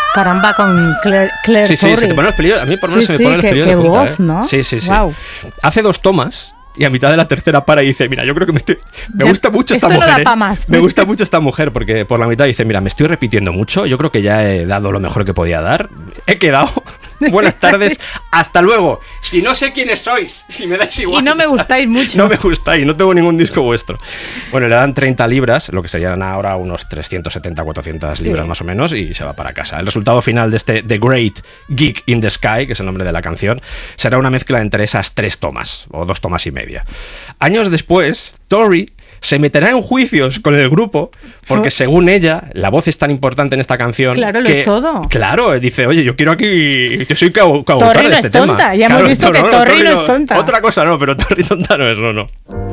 Caramba, con Claire Sí, Torrey. se te ponen los pelillos. A mí por lo menos se me ponen los pelillos qué de punta, voz, ¿no? Sí. Wow. Hace 2 tomas y a mitad de la tercera para y dice, mira, yo creo que me gusta mucho esta esto no mujer. da pa' más. Me gusta mucho esta mujer porque por la mitad dice, mira, me estoy repitiendo mucho, yo creo que ya he dado lo mejor que podía dar. He quedado. Buenas tardes, hasta luego. Si no sé quiénes sois, si me dais igual. Y no me gustáis mucho. No me gustáis, no tengo ningún disco vuestro. Bueno, le dan 30 libras, lo que serían ahora unos 370, 400 libras más o menos, y se va para casa. El resultado final de este The Great Geek in the Sky, que es el nombre de la canción, será una mezcla entre esas 3 tomas, o 2 tomas y media. Años después, Tori se meterá en juicios con el grupo porque según ella, la voz es tan importante en esta canción. Claro, que, lo es todo. Claro, dice, oye, yo quiero aquí, yo soy coautora Torri de no este es tonta, tema. ya hemos visto que Torri no es tonta. Otra cosa no, pero Torri tonta no es, no.